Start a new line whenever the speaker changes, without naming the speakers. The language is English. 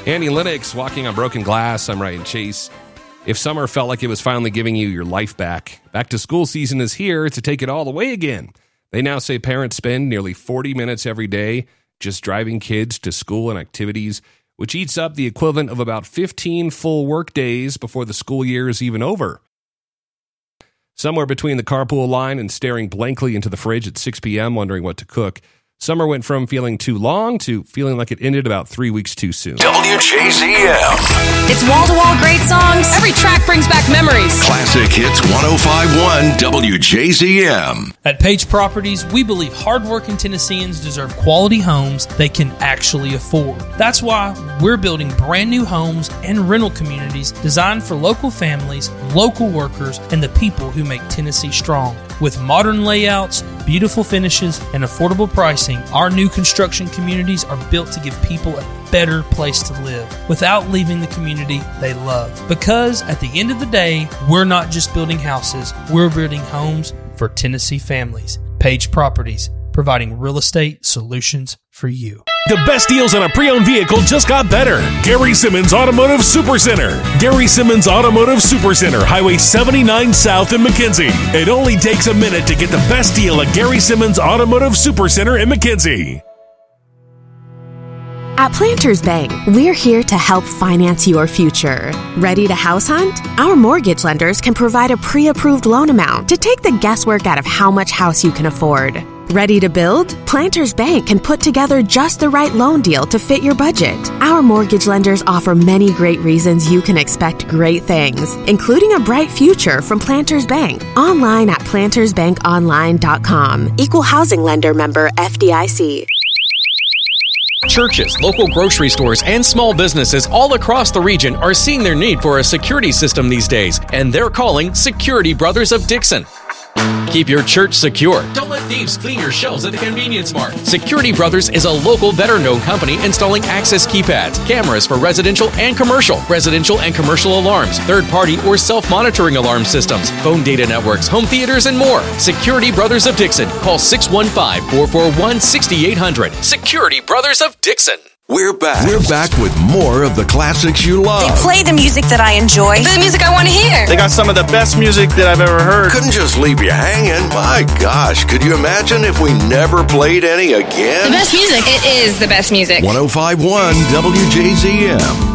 Annie Lennox, Walking on Broken Glass. I'm Ryan Chase. If summer felt like it was finally giving you your life back to school season is here to take it all away again. They now say parents spend nearly 40 minutes every day just driving kids to school and activities, which eats up the equivalent of about 15 full work days before the school year is even over. Somewhere between the carpool line and staring blankly into the fridge at 6 p.m. wondering what to cook, summer went from feeling too long to feeling like it ended about 3 weeks too soon.
WJZM.
It's wall-to-wall great songs. Every track brings back memories.
Classic Hits 105.1 WJZM.
At Page Properties, we believe hardworking Tennesseans deserve quality homes they can actually afford. That's why we're building brand new homes and rental communities designed for local families, local workers, and the people who make Tennessee strong. With modern layouts, beautiful finishes, and affordable pricing, our new construction communities are built to give people a better place to live without leaving the community they love. Because at the end of the day, we're not just building houses, we're building homes for Tennessee families. Page Properties, providing real estate solutions for you.
The best deals on a pre-owned vehicle just got better. Gary Simmons Automotive Supercenter. Gary Simmons Automotive Supercenter, Highway 79 South in McKenzie. It only takes a minute to get the best deal at Gary Simmons Automotive Supercenter in McKenzie.
At Planters Bank, we're here to help finance your future. Ready to house hunt? Our mortgage lenders can provide a pre-approved loan amount to take the guesswork out of how much house you can afford. Ready to build? Planters Bank can put together just the right loan deal to fit your budget. Our mortgage lenders offer many great reasons you can expect great things, including a bright future from Planters Bank. Online at plantersbankonline.com. Equal housing lender member FDIC.
Churches, local grocery stores, and small businesses all across the region are seeing their need for a security system these days, and they're calling Security Brothers of Dixon. Keep your church secure. Don't let thieves clean your shelves at the convenience mart. Security Brothers is a local, veteran-owned company installing access keypads, cameras for residential and commercial alarms, third-party or self-monitoring alarm systems, phone data networks, home theaters, and more. Security Brothers of Dixon. Call 615-441-6800. Security Brothers of Dixon.
We're back. We're back with more of the classics you love.
They play the music that I enjoy. The music I want to hear.
They got some of the best music that I've ever heard.
Couldn't just leave you hanging. My gosh, could you imagine if we never played any again?
The best music. It is the best music.
105.1 WJZM.